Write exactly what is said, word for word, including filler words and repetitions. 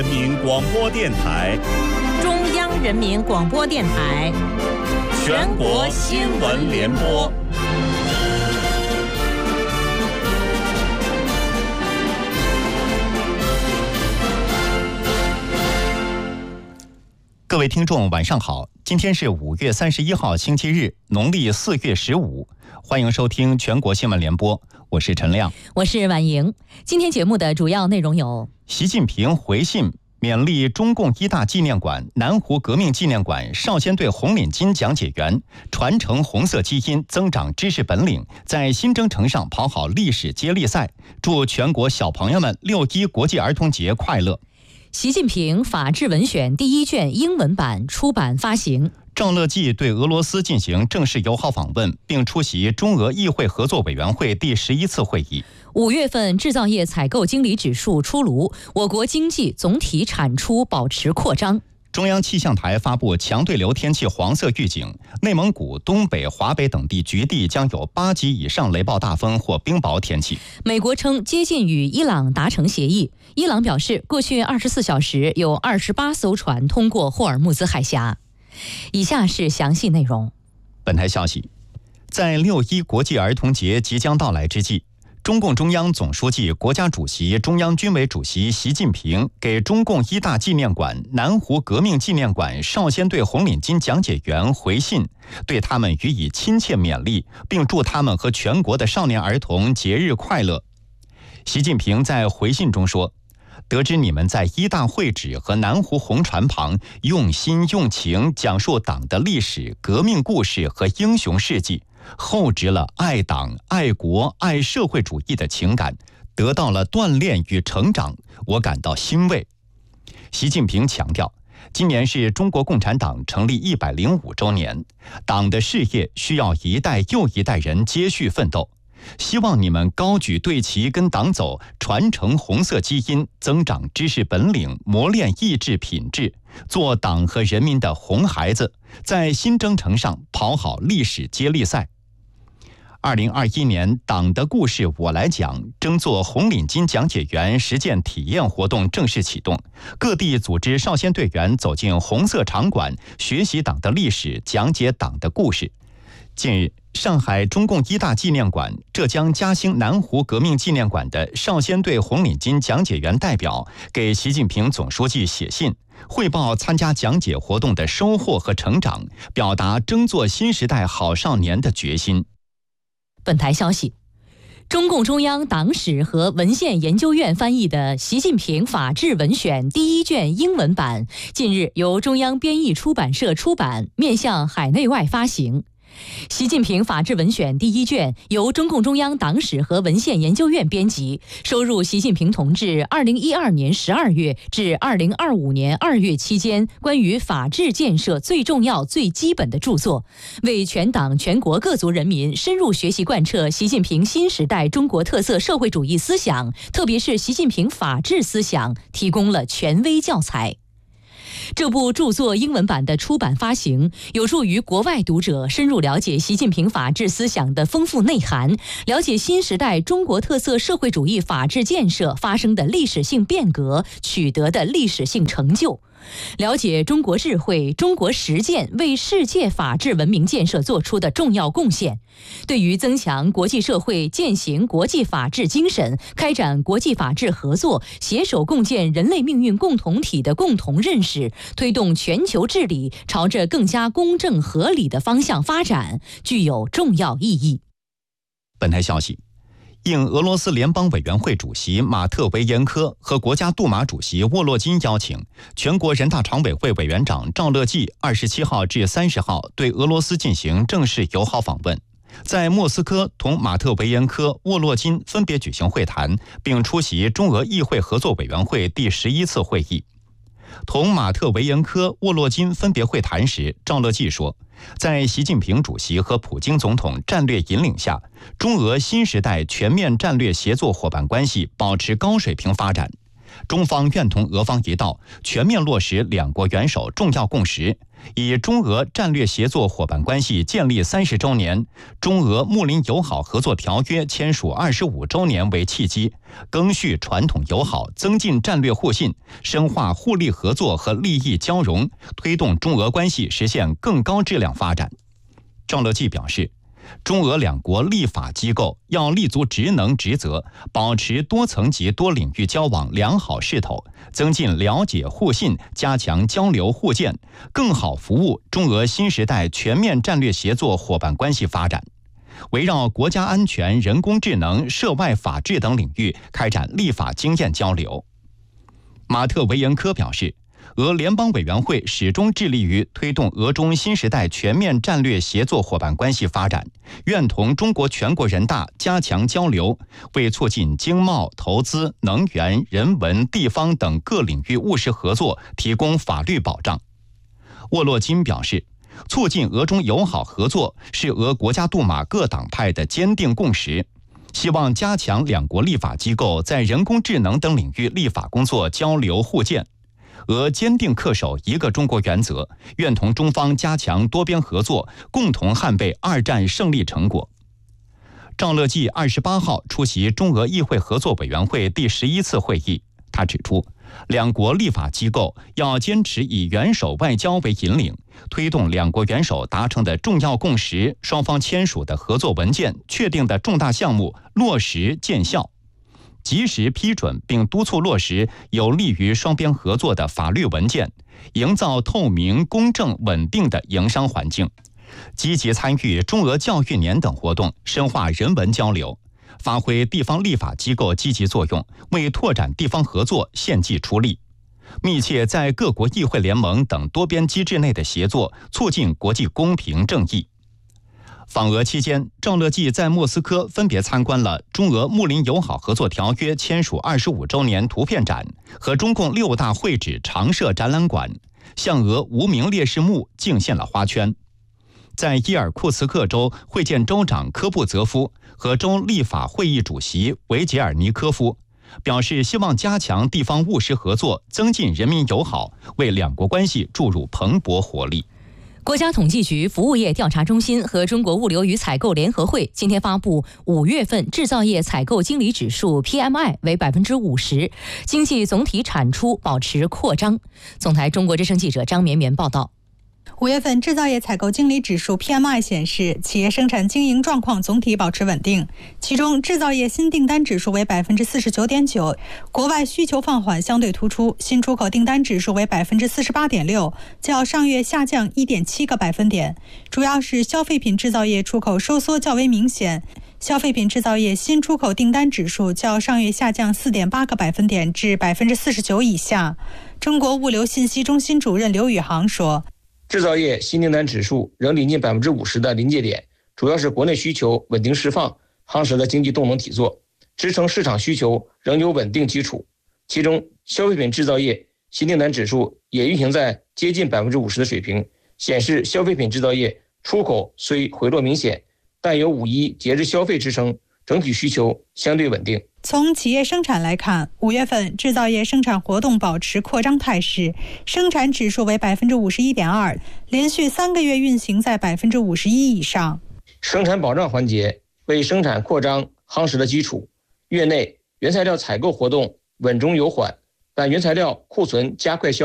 人民广播电台、 中央人民广播电台、 全国新闻联播。 各位听众晚上好，今天是五月三十一号星期日，农历四月十五，欢迎收听全国新闻联播，我是陈亮， 我是婉莹。今天节目的主要内容有： 习近平回信勉励中共一大纪念馆、南湖革命纪念馆少先队红领巾讲解员传承红色基因，增长知识本领，在新征程上跑好历史接力赛，祝全国小朋友们六一国际儿童节快乐。 习近平法治文选第一卷英文版出版发行。 赵乐际对俄罗斯进行正式友好访问，并出席中俄议会合作委员会第十一次会议。 五月份制造业采购经理指数出炉，我国经济总体产出保持扩张。 中央气象台发布强对流天气黄色预警，内蒙古、东北、华北等地局地将有八级以上雷暴大风或冰雹天气。 美国称接近与伊朗达成协议，伊朗表示过去二十四小时有二十八艘船通过霍尔木兹海峡。以下是详细内容。 本台消息，在六一国际儿童节即将到来之际，中共中央总书记、国家主席、中央军委主席习近平给中共一大纪念馆、南湖革命纪念馆少先队红领巾讲解员回信，对他们予以亲切勉励，并祝他们和全国的少年儿童节日快乐。习近平在回信中说，得知你们在一大会址和南湖红船旁用心用情讲述党的历史、革命故事和英雄事迹，厚植了爱党、爱国、爱社会主义的情感，得到了锻炼与成长，我感到欣慰。习近平强调，今年是中国共产党成立一百零五周年，党的事业需要一代又一代人接续奋斗。希望你们高举队旗跟党走，传承红色基因，增长知识本领，磨练意志品质，做党和人民的红孩子，在新征程上跑好历史接力赛。二零二一年党的故事我来讲争做红领巾讲解员实践体验活动正式启动，各地组织少先队员走进红色场馆，学习党的历史，讲解党的故事。近日，上海中共一大纪念馆、浙江嘉兴南湖革命纪念馆的少先队红领巾讲解员代表给习近平总书记写信，汇报参加讲解活动的收获和成长，表达争做新时代好少年的决心。 本台消息，中共中央党史和文献研究院翻译的《习近平法治文选》第一卷英文版近日由中央编译出版社出版，面向海内外发行。习近平法治文选第一卷由中共中央党史和文献研究院编辑，收入习近平同志二零一二年十二月至二零二五年二月期间关于法治建设最重要最基本的著作，为全党全国各族人民深入学习贯彻习近平新时代中国特色社会主义思想，特别是习近平法治思想提供了权威教材。这部著作英文版的出版发行，有助于国外读者深入了解习近平法治思想的丰富内涵，了解新时代中国特色社会主义法治建设发生的历史性变革，取得的历史性成就，了解中国智慧、中国实践为世界法治文明建设做出的重要贡献，对于增强国际社会践行国际法治精神、开展国际法治合作、携手共建人类命运共同体的共同认识，推动全球治理朝着更加公正合理的方向发展，具有重要意义。 本台消息，应俄罗斯联邦委员会主席马特维延科和国家杜马主席沃洛金邀请，全国人大常委会委员长赵乐际二十七号至三十号对俄罗斯进行正式友好访问，在莫斯科同马特维延科、沃洛金分别举行会谈，并出席中俄议会合作委员会第十一次会议。同马特维延科、沃洛金分别会谈时，赵乐际说，在习近平主席和普京总统战略引领下，中俄新时代全面战略协作伙伴关系保持高水平发展。 中方愿同俄方一道，全面落实两国元首重要共识，以中俄战略协作伙伴关系建立三十周年、中俄睦邻友好合作条约签署二十五周年为契机，赓续传统友好，增进战略互信，深化互利合作和利益交融，推动中俄关系实现更高质量发展。赵乐际表示，中俄两国立法机构要立足职能职责，保持多层级多领域交往良好势头，增进了解互信，加强交流互鉴，更好服务中俄新时代全面战略协作伙伴关系发展。围绕国家安全、人工智能、涉外法治等领域开展立法经验交流。马特维延科表示，俄联邦委员会始终致力于推动俄中新时代全面战略协作伙伴关系发展，愿同中国全国人大加强交流，为促进经贸、投资、能源、人文、地方等各领域务实合作提供法律保障。沃洛金表示，促进俄中友好合作是俄国家杜马各党派的坚定共识，希望加强两国立法机构在人工智能等领域立法工作交流互鉴。俄坚定恪守一个中国原则，愿同中方加强多边合作，共同捍卫二战胜利成果。赵乐际二十八号出席中俄议会合作委员会第十一次会议，他指出，两国立法机构要坚持以元首外交为引领，推动两国元首达成的重要共识、双方签署的合作文件、确定的重大项目落实见效，及时批准并督促落实有利于双边合作的法律文件，营造透明、公正、稳定的营商环境，积极参与中俄教育年等活动，深化人文交流，发挥地方立法机构积极作用，为拓展地方合作献计出力，密切在各国议会联盟等多边机制内的协作，促进国际公平正义。访俄期间，赵乐际在莫斯科分别参观了中俄睦邻友好合作条约签署二十五周年图片展和中共六大会址常设展览馆，向俄无名烈士墓敬献了花圈。在伊尔库茨克州会见州长科布泽夫和州立法会议主席维杰尔尼科夫，表示希望加强地方务实合作，增进人民友好，为两国关系注入蓬勃活力。 国家统计局服务业调查中心和中国物流与采购联合会今天发布五月份制造业采购经理指数 P M I 为百分之五十，经济总体产出保持扩张。总台中国之声记者张绵绵报道。 五月份制造业采购经理指数 P M I 显示，企业生产经营状况总体保持稳定，其中制造业新订单指数为 百分之四十九点九， 国外需求放缓相对突出，新出口订单指数为 百分之四十八点六， 较上月下降 一点七个百分点，主要是消费品制造业出口收缩较为明显，消费品制造业新出口订单指数较上月下降 四点八个百分点至 百分之四十九 以下。中国物流信息中心主任刘宇航说， 制造业新订单指数仍临近 百分之五十 的临界点，主要是国内需求稳定释放，夯实了经济动能体作，支撑市场需求仍有稳定基础。其中消费品制造业新订单指数也运行在接近 百分之五十 的水平，显示消费品制造业出口虽回落明显，但有五一节日消费支撑，整体需求相对稳定。 从企业生产来看，五月份制造业生产活动保持扩张态势，生产指数为 百分之五十一点二， 连续三个月运行在 百分之五十一 以上。 生产保障环节为生产扩张夯实了基础，月内原材料采购活动稳中有缓，但原材料库存加快消